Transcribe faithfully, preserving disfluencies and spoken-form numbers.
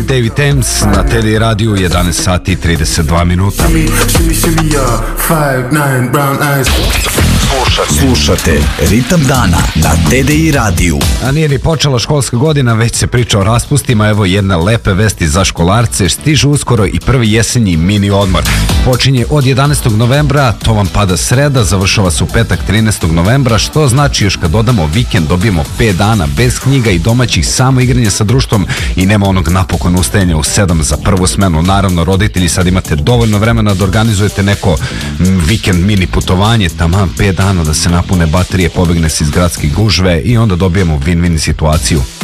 David Thames na T D I radiju, jedanaest sati i trideset dva minuta. Slušate Ritam dana na T D I radiju. A nije ni počela školska godina, već se priča o raspustima. Evo jedne lepe vesti za školarce. Stiže uskoro i prvi jesenji mini odmor. Počinje od jedanaestog novembra, to vam pada sreda, završava se u petak trinaestog novembra, što znači još kad dodamo vikend dobijemo pet dana bez knjiga i domaćih, samo igranje sa društvom i nema onog napokon ustajanja u sedam za prvu smenu. Naravno, roditelji, sad imate dovoljno vremena da organizujete neko vikend mini putovanje, taman pet dana da se napune baterije, pobegne se iz gradske gužve i onda dobijemo win-win situaciju.